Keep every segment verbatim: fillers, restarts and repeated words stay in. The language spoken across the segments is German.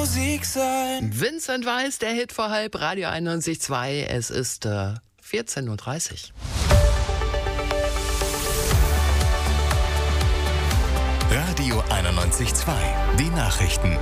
Musik sein. Vincent Weiss, der Hit vor halb, Radio einundneunzig Komma zwei. Es ist äh, vierzehn Uhr dreißig. Radio einundneunzig Komma zwei. Die Nachrichten.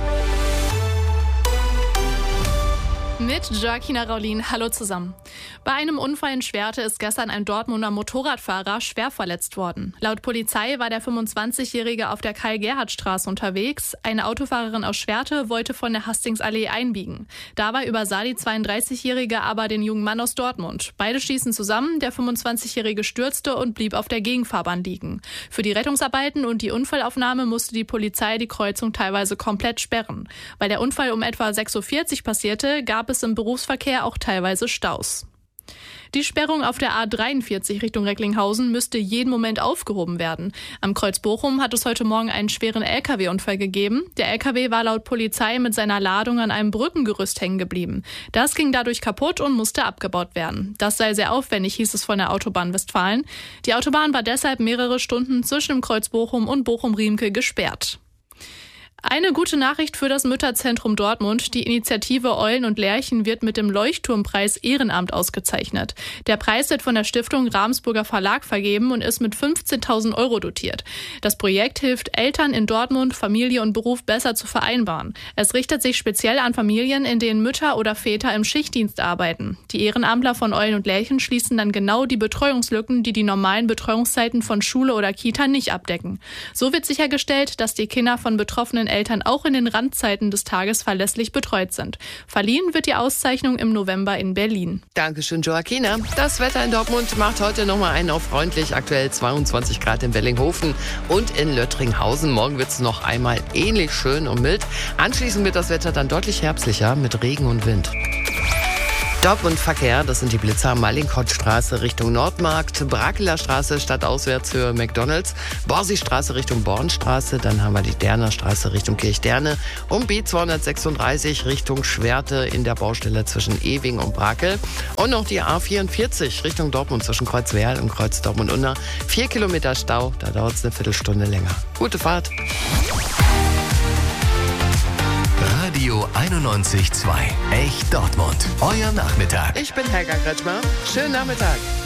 Mit Joaquina Raulin, hallo zusammen. Bei einem Unfall in Schwerte ist gestern ein Dortmunder Motorradfahrer schwer verletzt worden. Laut Polizei war der fünfundzwanzigjährige auf der Karl-Gerhardt-Straße unterwegs. Eine Autofahrerin aus Schwerte wollte von der Hastingsallee einbiegen. Dabei übersah die zweiunddreißigjährige aber den jungen Mann aus Dortmund. Beide stießen zusammen, der fünfundzwanzigjährige stürzte und blieb auf der Gegenfahrbahn liegen. Für die Rettungsarbeiten und die Unfallaufnahme musste die Polizei die Kreuzung teilweise komplett sperren. Weil der Unfall um etwa sechs Uhr vierzig passierte, gab es im Berufsverkehr auch teilweise Staus. Die Sperrung auf der A dreiundvierzig Richtung Recklinghausen müsste jeden Moment aufgehoben werden. Am Kreuz Bochum hat es heute Morgen einen schweren L K W-Unfall gegeben. Der L K W war laut Polizei mit seiner Ladung an einem Brückengerüst hängen geblieben. Das ging dadurch kaputt und musste abgebaut werden. Das sei sehr aufwendig, hieß es von der Autobahn Westfalen. Die Autobahn war deshalb mehrere Stunden zwischen dem Kreuz Bochum und Bochum-Riemke gesperrt. Eine gute Nachricht für das Mütterzentrum Dortmund. Die Initiative Eulen und Lerchen wird mit dem Leuchtturmpreis Ehrenamt ausgezeichnet. Der Preis wird von der Stiftung Ravensburger Verlag vergeben und ist mit fünfzehntausend Euro dotiert. Das Projekt hilft Eltern in Dortmund, Familie und Beruf besser zu vereinbaren. Es richtet sich speziell an Familien, in denen Mütter oder Väter im Schichtdienst arbeiten. Die Ehrenamtler von Eulen und Lerchen schließen dann genau die Betreuungslücken, die die normalen Betreuungszeiten von Schule oder Kita nicht abdecken. So wird sichergestellt, dass die Kinder von betroffenen Eltern auch in den Randzeiten des Tages verlässlich betreut sind. Verliehen wird die Auszeichnung im November in Berlin. Dankeschön, Joaquina. Das Wetter in Dortmund macht heute nochmal einen auf freundlich. Aktuell zweiundzwanzig Grad in Bellinghofen und in Löttringhausen. Morgen wird es noch einmal ähnlich schön und mild. Anschließend wird das Wetter dann deutlich herbstlicher mit Regen und Wind. Dortmund Verkehr, das sind die Blitzer, Mallinckrodtstraße Richtung Nordmarkt, Brakeler Straße stadtauswärts Höhe McDonalds, Borsigstraße Richtung Bornstraße, dann haben wir die Derner Straße Richtung Kirchderne und B zweihundertsechsunddreißig Richtung Schwerte in der Baustelle zwischen Ewing und Brakel und noch die A vierundvierzig Richtung Dortmund zwischen Kreuzwerl und Kreuz Dortmund-Unna. Vier Kilometer Stau, da dauert es eine Viertelstunde länger. Gute Fahrt. Radio einundneunzig Komma zwei. Echt Dortmund. Euer Nachmittag. Ich bin Helga Kretschmer. Schönen Nachmittag.